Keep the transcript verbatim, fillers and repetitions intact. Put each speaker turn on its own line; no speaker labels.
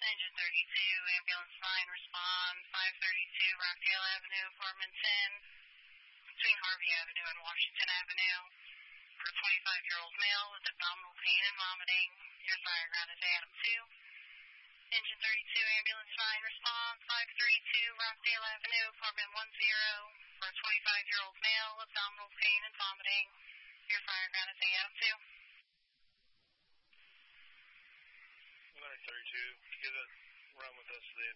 Engine thirty-two, ambulance nine, respond five thirty-two Rockdale Avenue, apartment ten, between Harvey Avenue and Washington Avenue, for a twenty-five-year-old male with abdominal pain and vomiting. Your fire ground is Adam two. Engine thirty-two, ambulance nine, respond five thirty-two Rockdale Avenue, apartment one zero, for a twenty-five-year-old male, abdominal pain and vomiting. Your fire ground is Adam two.
one thirty-two, give it run with us to the